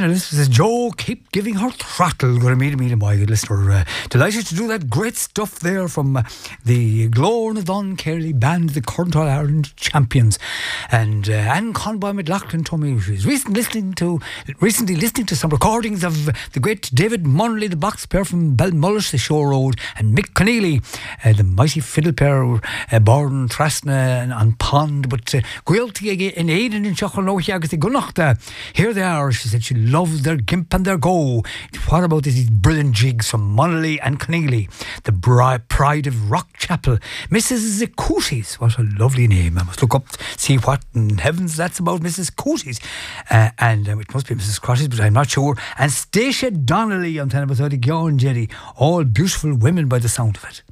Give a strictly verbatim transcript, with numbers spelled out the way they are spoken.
And this says, Joe, keep giving her throttle. Going to meet me, my good listener. Uh, delighted to do that great stuff there from uh, the Glór Don Kerry band, the current All Ireland champions. And uh, Anne Conboy McLaughlin told me she's recently listening to recently listening to some recordings of the great David Munnelly, the box player from Belmullish, the Shore Road, and Mick Conneely, uh, the mighty fiddle player, uh, born Trasna and on Pond, but uh, Guilty in Aiden and Chocolate agus the Gunachta. Here they are. She said she loves their gimp and their go. What about these brilliant jigs from Munnelly and Conneely, the bri- pride of Rock Chapel, Missus Cooties. What a lovely name. I must look up, see what in heavens that's about, Missus Cooties. Uh, and um, it must be Missus Crotties, but I'm not sure. And Stacia Donnelly, I'm telling about the Gyan Jerry. All beautiful women by the sound of it.